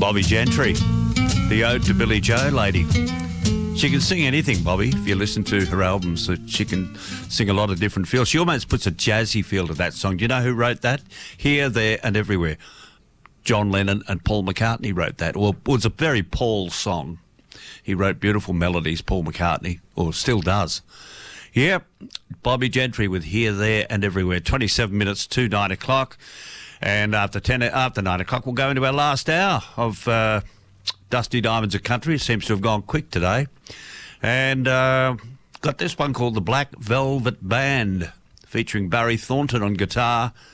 Bobby Gentry, the ode to Billy Joe lady. She can sing anything, Bobby. If you listen to her albums, so she can sing a lot of different feels. She almost puts a jazzy feel to that song. Do you know who wrote that? Here, There and Everywhere. John Lennon and Paul McCartney wrote that. Well, it was a very Paul song. He wrote beautiful melodies, Paul McCartney, or still does. Yep, Bobby Gentry with Here, There and Everywhere. 27 minutes to 9 o'clock. And after 9 o'clock, we'll go into our last hour of Dusty Diamonds of Country. It seems to have gone quick today. And got this one called The Black Velvet Band, featuring Barry Thornton on guitar,